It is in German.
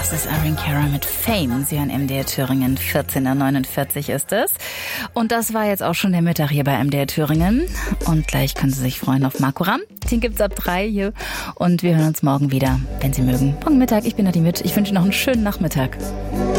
Das ist Irene Cara mit Fame. Sie hören MDR Thüringen, 14:49 ist es. Und das war jetzt auch schon der Mittag hier bei MDR Thüringen. Und gleich können Sie sich freuen auf Marco Ramm. Den gibt's ab 3 hier. Und wir hören uns morgen wieder, wenn Sie mögen. Morgen Mittag, ich bin Nadine Witt. Ich wünsche Ihnen noch einen schönen Nachmittag.